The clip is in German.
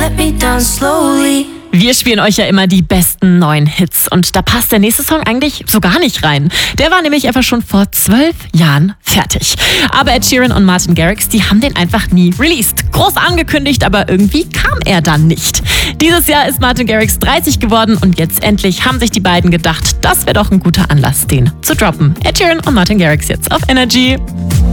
let me down slowly. Wir spielen euch ja immer die besten neuen Hits und da passt der nächste Song eigentlich so gar nicht rein. Der war nämlich einfach schon vor 12 Jahren fertig. Aber Ed Sheeran und Martin Garrix, die haben den einfach nie released. Groß angekündigt, aber irgendwie kam er dann nicht. Dieses Jahr ist Martin Garrix 30 geworden und jetzt endlich haben sich die beiden gedacht, das wäre doch ein guter Anlass, den zu droppen. Ed Sheeran und Martin Garrix jetzt auf Energy.